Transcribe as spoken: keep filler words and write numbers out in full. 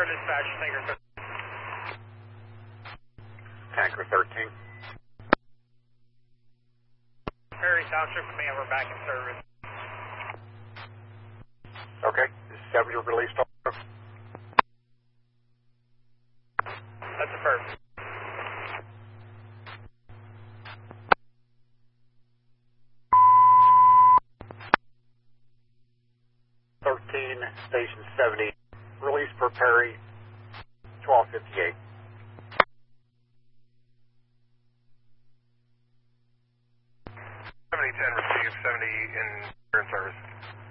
Star Dispatch, Tanker thirteen. Tanker thirteen. Perry Township Command, we're back in service. Okay. Is seven your released officer? That's affirmative. thirteen, Station seventy. Release per Perry, twelve fifty-eight. seventy ten received, seventy in, in service.